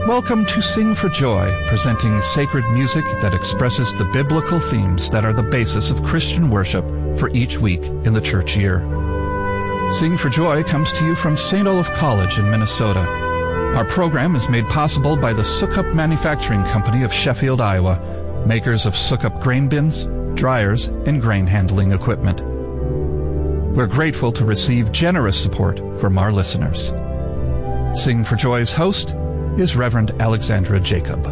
Welcome to Sing for Joy, presenting sacred music that expresses the biblical themes that are the basis of Christian worship for each week in the church year. Sing for Joy comes to you from St. Olaf College in Minnesota. Our program is made possible by the Sukup Manufacturing Company of Sheffield, Iowa, makers of Sukup grain bins, dryers, and grain handling equipment. We're grateful to receive generous support from our listeners. Sing for Joy's host is Reverend Alexandra Jacob.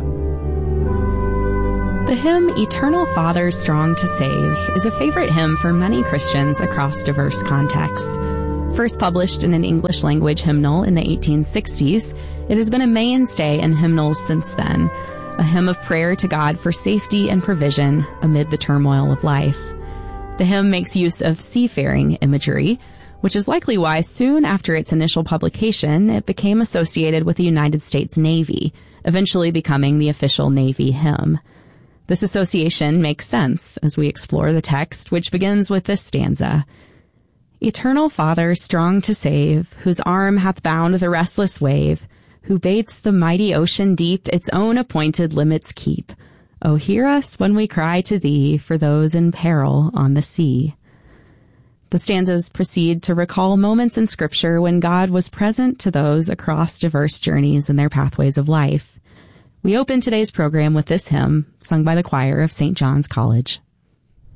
The hymn Eternal Father Strong to Save is a favorite hymn for many Christians across diverse contexts. First published in an English language hymnal in the 1860s, it has been a mainstay in hymnals since then, a hymn of prayer to God for safety and provision amid the turmoil of life. The hymn makes use of seafaring imagery, which is likely why soon after its initial publication, it became associated with the United States Navy, eventually becoming the official Navy hymn. This association makes sense as we explore the text, which begins with this stanza. Eternal Father, strong to save, whose arm hath bound the restless wave, who bates the mighty ocean deep its own appointed limits keep. O hear us when we cry to thee for those in peril on the sea. The stanzas proceed to recall moments in Scripture when God was present to those across diverse journeys in their pathways of life. We open today's program with this hymn, sung by the choir of St. John's College.